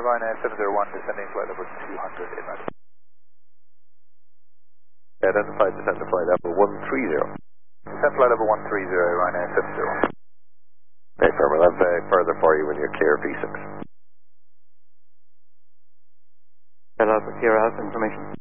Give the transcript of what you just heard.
Ryanair 701, descending flight level 200 inland. Identified descent to flight level 130. Descent flight level 130, Ryanair 701. Okay, firm. We'll have further for you when you're clear of V6. Hello, for clear out information.